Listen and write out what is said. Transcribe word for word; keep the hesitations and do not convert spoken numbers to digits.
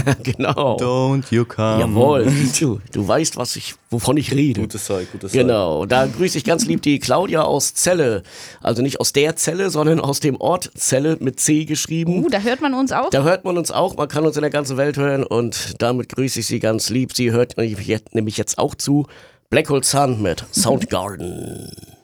Genau. Don't you come. Jawohl, du, du weißt, was ich, wovon ich rede. Gutes Zeug, gutes Zeug. Genau, da grüße ich ganz lieb die Claudia aus Celle. Also nicht aus der Zelle, sondern aus dem Ort Celle mit C geschrieben. Uh, da hört man uns auch. Da hört man uns auch, man kann uns in der ganzen Welt hören und damit grüße ich sie ganz lieb. Sie hört nämlich jetzt auch zu Black Hole Sun mit Soundgarden.